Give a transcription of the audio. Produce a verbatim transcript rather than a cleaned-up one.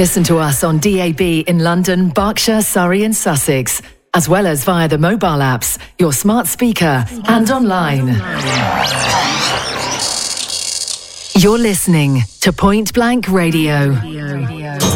Listen to us on D A B in London, Berkshire, Surrey and Sussex, as well as via the mobile apps, your smart speaker and online. You're listening to Point Blank Radio.